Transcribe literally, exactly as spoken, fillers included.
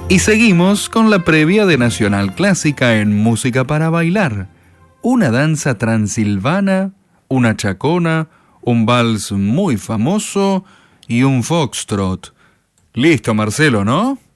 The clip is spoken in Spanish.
Y seguimos con la previa de Nacional Clásica en Música para Bailar. Una danza transilvana, una chacona, un vals muy famoso y un foxtrot. Listo, Marcelo, ¿no?